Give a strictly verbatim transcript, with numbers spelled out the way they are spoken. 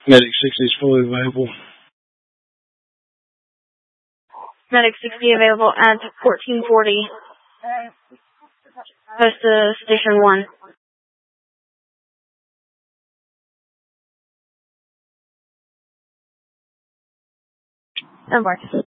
Medic sixty is fully available. Medic sixty available at fourteen forty. Post to Station one. Embark.